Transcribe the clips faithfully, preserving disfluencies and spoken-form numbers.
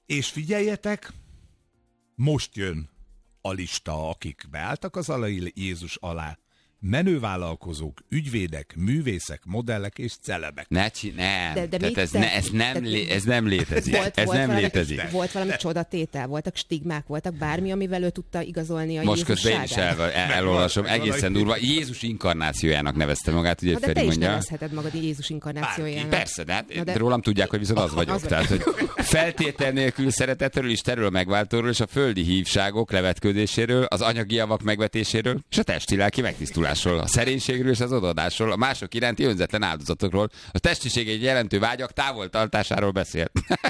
És figyeljetek, most jön a lista, akik beálltak az Alai Jézus alá. Menővállalkozók, ügyvédek, művészek, modellek és celebek. Ne csi- nem. De, de Tehát ez, te, ne, ez, nem lé, ez nem létezik. Volt, ez volt nem valami, létezik. Volt valami csodatétel, voltak stigmák, voltak bármi, amivel ő tudta igazolni a Most közben én is Jézusságát? el, el, elolvasom, egészen durva. Jézus inkarnációjának nevezte magát, ugye Na, de Feri te is mondja. nevezheted magad Jézus inkarnációjának. Persze, de, hát Na de... rólam tudják, hogy viszont az vagyok. Az Tehát, hogy feltétel nélkül szeretetről, Istenről, megváltóról és a földi hívságok levetkődéséről, az anyagi javak megvetéséről és a testi-lelki megtisztulásról, a szerénységről és az odaadásról, a mások iránti önzetlen áldozatokról, a testiség egy jelentő vágyak távoltartásáról beszélt.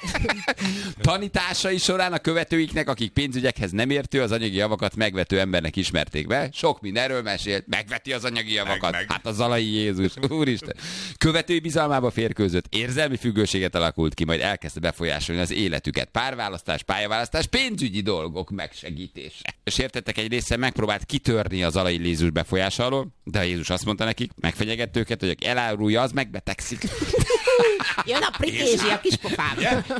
Tanításai során a követőiknek, akik pénzügyekhez nem értő, az anyagi javakat megvető embernek ismerték be. Sok mindenről mesélt, megveti az anyagi javakat. Meg, meg. Hát az Alai Jézus, úristen. Követői bizalmába férkőzött, érzelmi függőséget alakult ki, majd elkezdte befolyásolni az életüket. Párválasztás, pályaválasztás, pénzügyi dolgok megsegítése. És értettek egy része megpróbált kitörni az Alai Jézus befolyása alól, de a Jézus azt mondta nekik, megfenyegett őket, hogy aki elárulja, az megbetegszik. Jön a prikézsi a kispofám.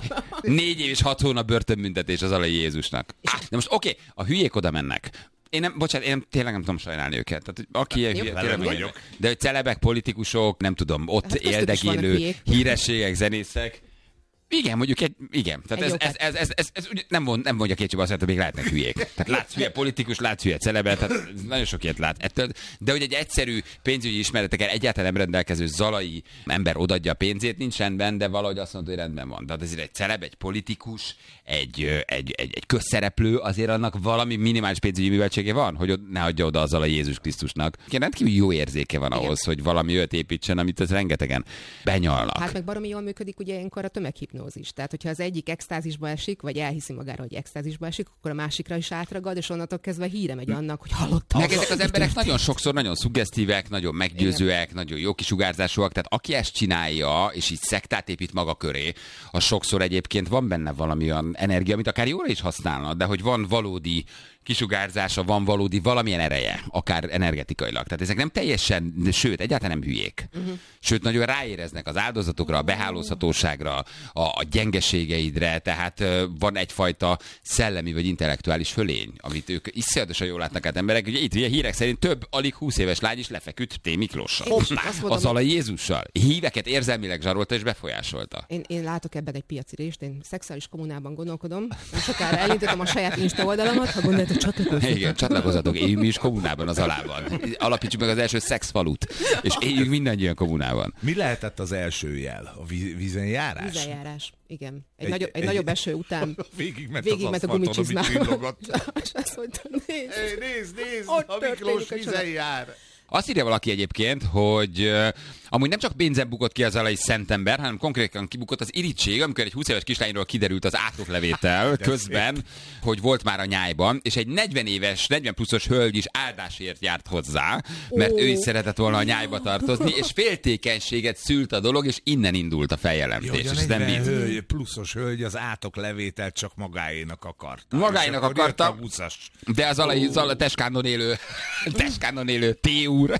Négy év és hat hónap börtönbüntetés az Alai Jézusnak. Ah, de most oké, okay, a hülyék oda mennek. Én nem, bocsánat, én tényleg nem tudom sajnálni őket. Tehát, aki ilyen hülye, tényleg vagyok. De hogy celebek, politikusok, nem tudom, ott hát éldegélő hírességek, zenészek. Igen, mondjuk egy, igen. Tehát ez, ez, ez, ez, ez, ez, nem, mond, nem mondja kétségbe azt, hogy még lehetnek hülyék. Tehát látsz hülye politikus, látsz hülye celebet, tehát nagyon sok ilyet lát. Ettől, de hogy egy egyszerű pénzügyi ismeretekkel egyáltalán nem rendelkező zalai ember odaadja a pénzét, nincs rendben, de valahogy azt mondta, hogy rendben van. Tehát ezért egy celeb, egy politikus, egy, egy, egy, egy közszereplő, azért annak valami minimális pénzügyi műveltsége van, hogy ne adja oda azzal a Jézus Krisztusnak. Rendkívül jó érzéke van ahhoz, igen, hogy valami olyat építsen, amit az rengetegen benyalnak. Hát meg baromi jól működik ugye ilyenkor a tömeghipnózis. Tehát, hogyha az egyik extázisba esik, vagy elhiszi magára, hogy extázisba esik, akkor a másikra is átragad, és onnantól kezdve híre megy annak, hogy hallottam. Meg ezek az emberek nagyon sokszor nagyon szuggesztívek, nagyon meggyőzőek, igen, nagyon jó kisugárzásúak, tehát aki ezt csinálja, és így szektát épít maga köré, az sokszor egyébként van benne valami olyan energia, amit akár jóra is használna, de hogy van valódi kisugárzása, van valódi valamilyen ereje, akár energetikailag. Tehát ezek nem teljesen, sőt, egyáltalán nem hülyék. Uh-huh. Sőt, nagyon ráéreznek az áldozatokra, a behálózhatóságra, a, a gyengeségeidre, tehát uh, van egyfajta szellemi vagy intellektuális fölény, amit ők iszonyatosan jól látnak át emberek. Ugye itt ugye hírek szerint több alig húsz éves lány is lefeküdt T. Miklóssal. Az Alai Jézussal. Híveket érzelmileg zsarolta és befolyásolta. Én, én látok ebben egy piaci részt, én szexuális kommunában gondolkodom. Nem sokára elindítom a saját Insta oldalamat, ha gondoljátok, csatlakozzatok. Igen, csatlakozzatok, éljünk mi is kommunában az Alában. Alapítsuk meg az első szexfalut, és éljünk mindannyian kommunában. Mi lehetett az első jel? A vízenjárás? Vízenjárás, igen. Egy, egy, nagyobb, egy, egy nagyobb eső után végigment végig az a gumicsizmával. És azt mondta, nézd, hey, nézd, nézd, a Miklós vízen jár. Azt írja valaki egyébként, hogy uh, amúgy nem csak pénzen bukott ki az Alai szentember, hanem konkrétan kibukott az irítség, amikor egy húsz éves kislányról kiderült az átoklevétel közben, hogy volt már a nyájban, és egy negyven éves, negyven pluszos hölgy is áldásért járt hozzá, mert oh. ő is szeretett volna a nyájba tartozni, és féltékenységet szült a dolog, és innen indult a feljelentés. Jó, a negyven hölgy, pluszos hölgy az átoklevételt csak magáénak akarta. Magáénak akarta, de az Alai Teskánon élő, Teskánon élő T. úr,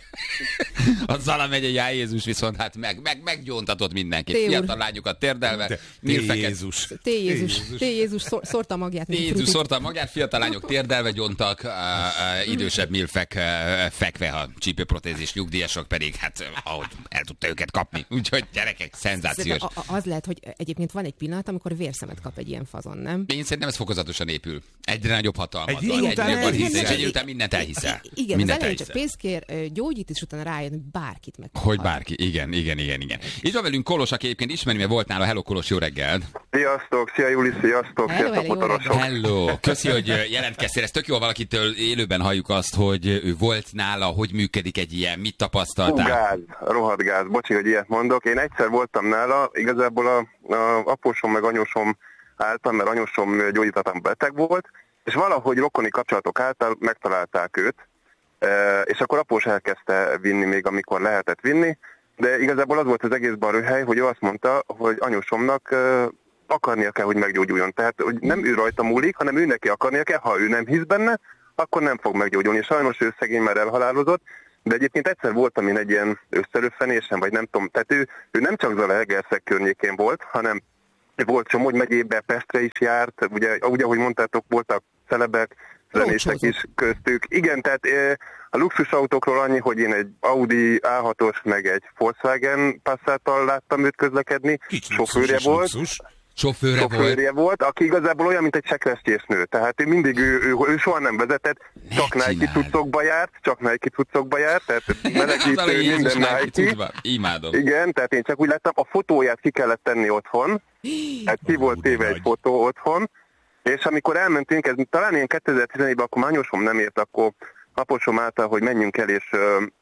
a Zala megyei Á Jézus viszont hát meg, meg, meggyóntatott mindenkit. Fiatal lányokat térdelve. T. Jézus. T. Jézus. T. Jézus szórta a magját. T. Jézus szórta a magját, fiatal lányok térdelve gyóntak, uh, uh, idősebb milfek uh, fekve, a csípőprotézis nyugdíjasok pedig, hát ahogy el tudta őket kapni. Úgyhogy gyerekek, szenzációs. A, az lehet, hogy egyébként van egy pillanat, amikor vérszemet kap egy ilyen fazon, nem? Én szerintem ez fokozatosan épül. Egyre nagyobb hatalmat. Egy után és egy után mindent elhiszel. Igen, az elején csak pénzt kér, gyógyít, és utána rájön, hogy bárkit meg. Hogy bárki, igen, igen, igen, igen. Itt van velünk Kolos, aki egyébként ismeri, mert volt nála. Hello, Kolos, jó reggel. Sziasztok, szia Juli, sziasztok, hello, sziasztok, motorosok. Hello, köszi, hogy jelentkeztél. Ez tök jó, valakitől élőben halljuk azt, hogy ő volt nála, hogy működik egy ilyen, mit tapasztaltál? Hú, gáz, rohadt gáz, bocsi, hogy ilyet mondok. Én egyszer voltam nála, igazából a, a apósom meg anyósom által, mert anyósom gyógyítatlan beteg volt, és valahogy rokoni kapcsolatok által megtalálták őt, és akkor após elkezdte vinni még, amikor lehetett vinni, de igazából az volt az egészben röhely, hogy ő azt mondta, hogy anyósomnak akarnia kell, hogy meggyógyuljon. Tehát hogy nem ő rajta múlik, hanem ő neki akarnia kell, ha ő nem hisz benne, akkor nem fog meggyógyulni. Sajnos ő szegény már elhalálozott, de egyébként egyszer voltam én egy ilyen összeröffenésen, vagy nem tudom, tehát ő, ő nem csak Zalaegerszeg környékén volt, hanem volt Somogy megyében, Pestre is járt, ugye, ugye ahogy mondtátok, voltak celebek, zenészek is köztük. Igen, tehát a luxusautókról annyi, hogy én egy Audi á hatos, meg egy Volkswagen Passattal láttam őt közlekedni. Sofőrje volt. Sofőre, Sofőrje volt. volt, aki igazából olyan, mint egy sekrestésnő. Tehát ő mindig, ő, ő, ő soha nem vezetett, ne csak csináld. Nike cuccokba járt, csak Nike cuccokba járt, tehát melegítő, minden Nike. Nike. Imádom. Igen, tehát én csak úgy láttam, a fotóját ki kellett tenni otthon, hát ki volt téve egy fotó otthon, és amikor elmentünk, ez talán ilyen kétezer-tizenegyben, akkor mányosom nem ért, akkor aposom által, hogy menjünk el, és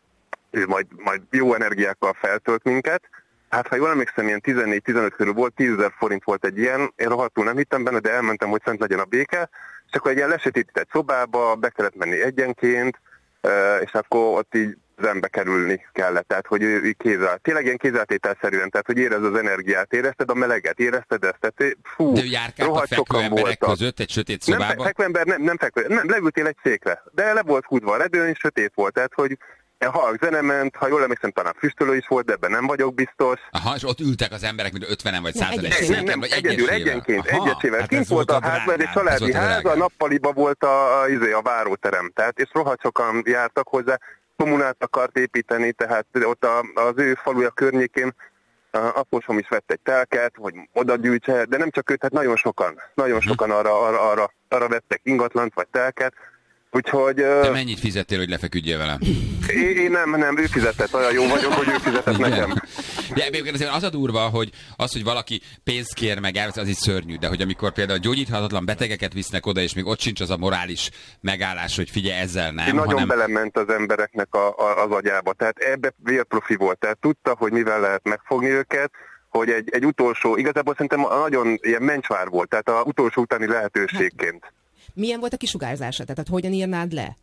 ő majd, majd jó energiákkal feltölt minket. Hát ha jól emlékszem, ilyen tizennégy-tizenöt körül volt, tízezer forint volt egy ilyen, én rohadtul nem hittem benne, de elmentem, hogy szent legyen a béke, és akkor egy ilyen lesötétített szobába, be kellett menni egyenként, és akkor ott így zenbe kerülni kellett, tehát hogy ő, ő kézzel, tényleg ilyen kézzeltételszerűen, tehát hogy érezd az energiát, érezted a meleget, érezted ezt, tehát fú, de ő járkált a fekvő emberek voltak. Között egy sötét szobában? Nem, fekvő ember, nem, nem fekvő, nem, leültél egy székre, de le volt húzva a redőn, és sötét volt, tehát hogy ha zene ment, ha jól emlékszem, talán füstölő is volt, de ebben nem vagyok biztos. Aha, és ott ültek az emberek, mint ötvenen vagy század egy széken, nem, nem, egyedül, egyenként, egyesével. Hát kint volt a ház, mert egy családi ház, a nappaliba volt a, a, a, a váróterem, tehát, és rohadt sokan jártak hozzá, kommunát akart építeni, tehát ott a, az ő faluja környékén apósom is vett egy telket, hogy oda gyűjtse, de nem csak ő, tehát nagyon sokan, nagyon sokan arra, arra, arra, arra vettek ingatlant vagy telket. Úgyhogy... Te mennyit fizettél, hogy lefeküdjél velem? Én, én nem, nem, ő fizetett, olyan jó vagyok, hogy ő fizetett igen. nekem. Ja, azért az a durva, hogy az, hogy valaki pénzt kér meg, az is szörnyű, de hogy amikor például gyógyíthatatlan betegeket visznek oda, és még ott sincs az a morális megállás, hogy figyelj, ezzel nem. Én nagyon hanem... belement az embereknek a, a, az agyába, tehát ebbe vérprofi volt, tehát tudta, hogy mivel lehet megfogni őket, hogy egy, egy utolsó, igazából szerintem nagyon ilyen mencsvár volt, tehát az utolsó utáni lehetőségként. Milyen volt a kisugárzása? Tehát hogyan írnád le?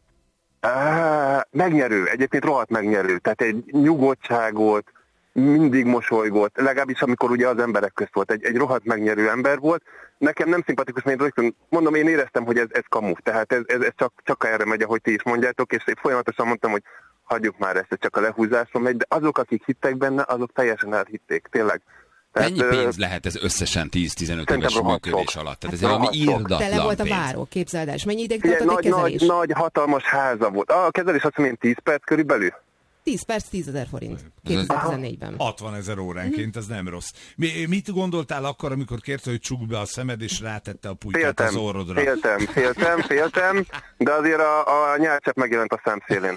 Á, megnyerő, egyébként rohadt megnyerő. Tehát egy nyugodtságot, mindig mosolygott, legalábbis amikor ugye az emberek közt volt. Egy, egy rohadt megnyerő ember volt. Nekem nem szimpatikus, mert én rögtön, mondom, én éreztem, hogy ez, ez kamu. Tehát ez, ez, ez csak, csak erre megy, ahogy ti is mondjátok, és én folyamatosan mondtam, hogy hagyjuk már ezt, ez csak a lehúzáson megy, de azok, akik hittek benne, azok teljesen elhitték, tényleg. Tehát, mennyi pénz lehet ez összesen tíz-tizenöt éves működés alatt? Tehát ez valami írdatlan tele volt a váró, képzeld el. És mennyi ideig tartott egy kezelés? Nagy, nagy, hatalmas háza volt. A kezelés azt mondom, tíz perc körülbelül. tíz perc, tízezer forint. kétezer-tizennégyben. hatvanezer óránként, ez nem rossz. Mi, mit gondoltál akkor, amikor kérte, hogy csukd be a szemed, és rátette a pulykát féltem, az orrodra? Féltem, féltem, féltem, de azért a, a nyálcsepp megjelent a számszélén.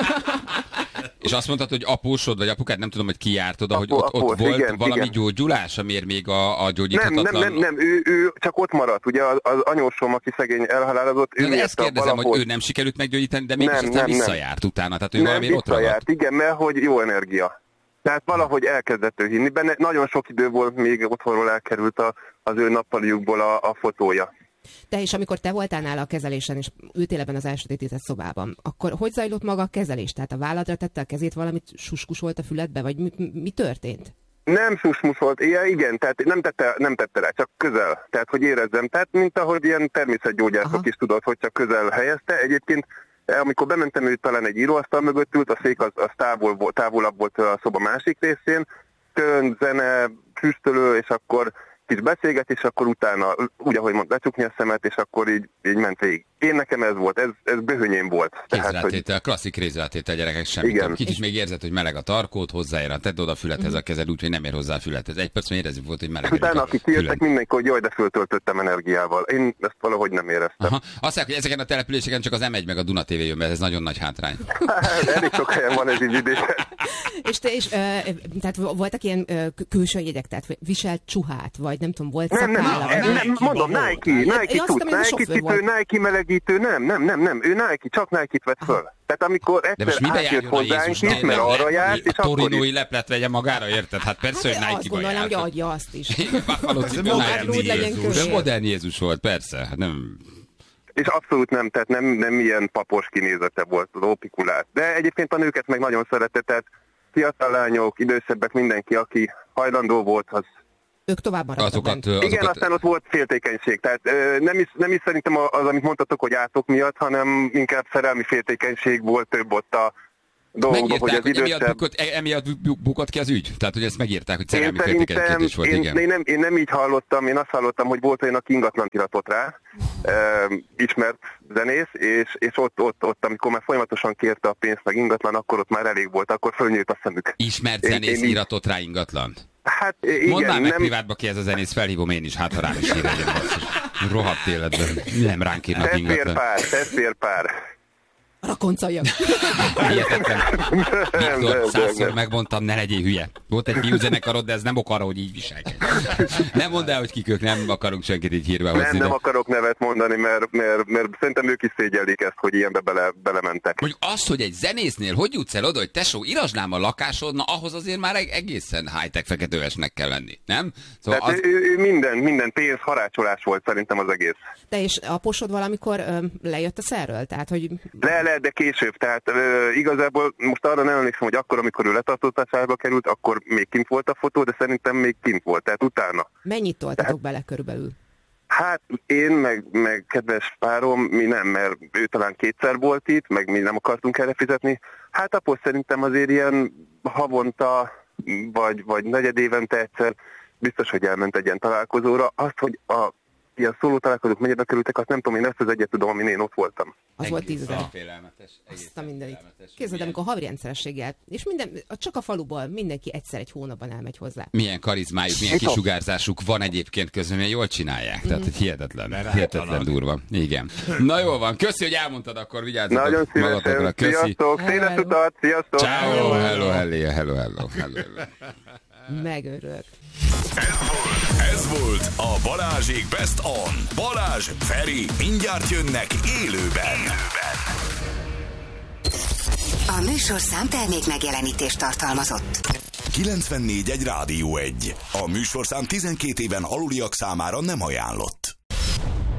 És azt mondtad, hogy apósod, vagy apukád, nem tudom, hogy ki járt oda, Apu, hogy ott, ott volt igen, valami igen. gyógyulás, amiért még a, a gyógyíthatatlan... Nem, nem, nem, nem ő, ő csak ott maradt. Ugye az, az anyósom, aki szegény elhalálozott, ő ezt kérdezem, valahol... hogy ő nem sikerült meggyógyítani, de mégis aztán visszajárt utána. Tehát ő nem, valami ott ragadt. Igen, mert hogy jó energia. Tehát valahogy elkezdett ő hinni benne. Nagyon sok idő volt, még otthonról elkerült a, az ő nappaliukból a, a fotója. Te és amikor te voltál nála a kezelésen, és ültél ebben az elsötétített szobában, akkor hogy zajlott maga a kezelés? Tehát a válladra tette a kezét, valamit suskusolt a füledbe, vagy mi, mi történt? Nem susmusolt, ilyen, igen, tehát nem tette, nem tette rá, csak közel. Tehát, hogy érezzem. Tehát, mint ahogy ilyen természetgyógyászok is tudod, hogy csak közel helyezte. Egyébként, amikor bementem, ő talán egy íróasztal mögött ült, a szék az, az távol, távolabb volt a szoba másik részén, tön, zene, füstölő, és akkor kis beszélgetés, akkor utána, úgy ahogy mond, lecsukni a szemet, és akkor így, így ment végig. Én nekem ez volt, ez, ez böhönyém volt. Kézrátétel, hogy... klasszik kézrátétel, gyerekek, semmit. Kicsit még érzed, hogy meleg a tarkót, hozzáér, tedd oda a fülethez a kezed, úgyhogy nem ér hozzá a fülethez. Egy perc, mert érezni volt, hogy meleg. Utána, akik kijöttek, mindenki, hogy jaj, de föltöltöttem energiával. Én ezt valahogy nem éreztem. Aha. Azt mondják, hogy ezeken a településeken csak az em egy meg a Duna té vé jön, mert ez nagyon nagy hátrány. Elég sok helyen van ez így vidéken. És te is, tehát voltak ilyen külső jegyek, tehát viselt csuhát, vagy nem tudom, volt nem, nem, nem, nem, mondom, Nike, Nike tud, Nike cipő, Nike melegítő, nem, nem, nem, nem, ő Nike, csak Nike-t vett föl. Tehát amikor egyszer átjött hozzánk itt, mert arra járt, és akkor... A torinói leplet vegye magára, érted? Hát persze, hogy Nike-ba járt. Azt gondolom, hogy adja azt is. De modern Jézus volt, persze. Hát nem... És abszolút nem, tehát nem, nem ilyen papos kinézete volt, lópikulát. De egyébként a nőket meg nagyon szeretett, tehát fiatal lányok, idősebbek, mindenki, aki hajlandó volt, az ők tovább maradtak. Azokat, azokat... Igen, aztán ott volt féltékenység. Tehát ö, nem, is, nem is szerintem az, amit mondtatok, hogy átok miatt, hanem inkább szerelmi féltékenység volt több ott a, dolgokba, hogy az hogy idősebb... emiatt bukott, emiatt bukott ki az ügy? Tehát, hogy ezt megírták, hogy szerelmi féltékenykedés volt, én, igen. Én nem, én nem így hallottam, én azt hallottam, hogy volt olyan, aki ingatlant iratott rá, e, ismert zenész, és, és ott, ott, ott, amikor már folyamatosan kérte a pénzt meg ingatlan, akkor ott már elég volt, akkor fölnyílt a szemük. Ismert zenész én, én iratott rá ingatlant? Hát igen, mondd már meg nem... privátba ki ez a zenész, felhívom én is, hát ha rám is ír legyen. Rohadt életben. Nem ránk írnak ingatlan. Testvérpár, testvérpár. Rakoncaljak. Hihetetlen. Viktor, százszor megmondtam, ne legyél hülye. Volt egy fiúzenekarod, de ez nem ok arra, hogy így viselkedj. Nem mondd el, hogy kik ők, nem akarunk senkit így hírbe hozni. Nem, nem de... akarok nevet mondani, mert, mert, mert szerintem ők is szégyellik ezt, hogy ilyenbe bele, belementek. Mondjuk azt, hogy egy zenésznél hogy jutsz el oda, hogy tesó, írasnám a lakásod, na ahhoz azért már egészen high-tech feketővesnek kell lenni, nem? Szóval Tehát az... ő, ő minden, minden pénz harácsolás volt szerintem az egész. De és a posod valamikor ö, lejött a szerről? Tehát, hogy... Le, le, de később. Tehát ö, igazából most arra nem emlékszem, hogy akkor, amikor ő letartóztatásba került, akkor még kint volt a fotó, de szerintem még kint volt, tehát utána. Mennyit toltatok tehát, bele körülbelül? Hát én, meg, meg kedves párom, mi nem, mert ő talán kétszer volt itt, meg mi nem akartunk erre fizetni. Hát akkor szerintem azért ilyen havonta, vagy, vagy negyed évente egyszer biztos, hogy elment egy ilyen találkozóra. Azt, hogy a ilyen szóló találkozók mennyibe kerültek, azt nem tudom, én ezt az egyet tudom, amin én ott voltam. Az volt tízezer. Félelmetes. Azt a mindenit. Képzeld, amikor havi rendszerességgel, és minden, csak a faluból mindenki egyszer egy hónapban elmegy hozzá. Milyen karizmájuk, milyen kisugárzásuk van egyébként közben, milyen jól csinálják. Tehát, hogy hihetetlen, hihetetlen durva. Igen. Na jól van, köszi, hogy elmondtad, akkor vigyázzatok nagyon magatokra. Köszi. Sziasztok, széles utat, sziasztok. Ciao, hello, hello, hello, hello, hello. Megörülök. Ez volt a Balázsék Best On. Balázs, Feri, mindjárt jönnek élőben. A műsorszám termék megjelenítést tartalmazott. kilencvennégy egy Rádió egy. A műsorszám tizenkét éven aluliak számára nem ajánlott.